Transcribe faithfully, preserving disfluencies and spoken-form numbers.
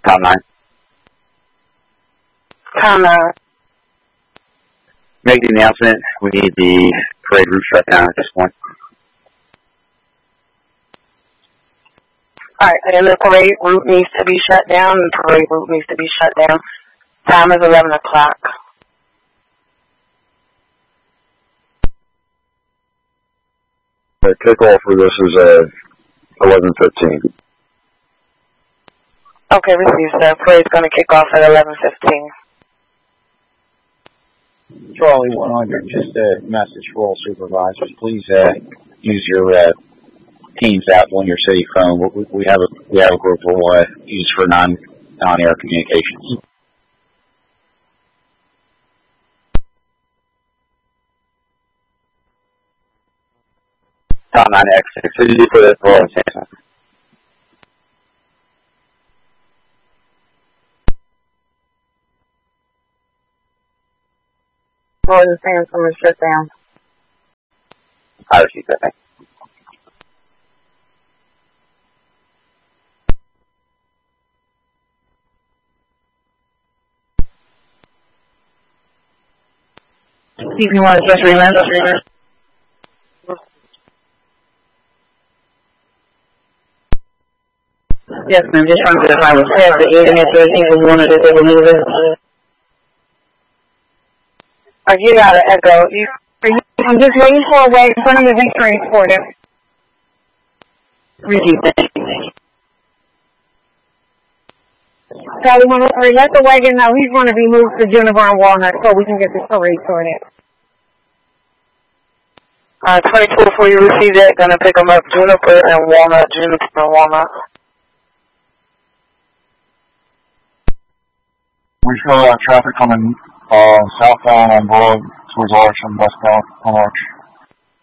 Tom nine. Tom nine. Make the announcement. We need the parade route shut down at this point. Alright, and the parade route needs to be shut down. The parade route needs to be shut down. Time is eleven o'clock. The kickoff for this is uh, eleven fifteen. Okay, received, sir. Parade's going to kick off at eleven fifteen. Charlie one hundred, just a message for all supervisors. Please uh, use your uh, Teams app on your city phone. We, we have a we have a group we'll uh, use for non non air communications. Tom nine X. So you put it for all the Well, the Samsung is shut down. I received that. Thanks. Steve, you want to just remember? Yes, ma'am. Just trying to verify with Ted, but even if there's even one of the they will move it. Oh, you got to echo. You, I'm just waiting for a way in front of the victory for them. Repeat that. Charlie one oh three, let the wagon know he's going to be moved to Juniper and Walnut so we can get this parade sorted. Uh, twenty-two before you receive that, going to pick them up Juniper and Walnut, Juniper and Walnut. We still have traffic coming uh, southbound on Broad towards Arch and westbound on Arch.